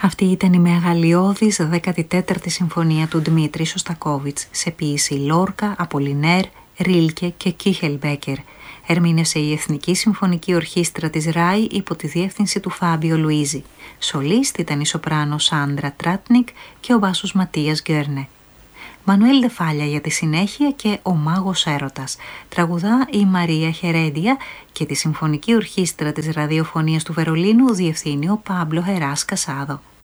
Αυτή ήταν η μεγαλειώδης 14η συμφωνία του Ντμήτρη Σωστακόβιτς σε ποίηση Λόρκα, Απολινέρ, Ρίλκε και Κίχελμπέκερ. Ερμήνευσε η Εθνική Συμφωνική Ορχήστρα της ΡΑΗ υπό τη διεύθυνση του Φάμπιο Λουίζη. Σολίστ ήταν η σοπράνο Σάντρα Τράτνικ και ο μπάσος Ματίας Γκέρνε. Μανουέλ Ντεφάλια για τη συνέχεια και ο Μάγος Έρωτας. Τραγουδά η Μαρία Χερέντια και τη Συμφωνική Ορχήστρα της Ραδιοφωνίας του Βερολίνου διευθύνει ο Πάμπλο Χεράς Κασάδο.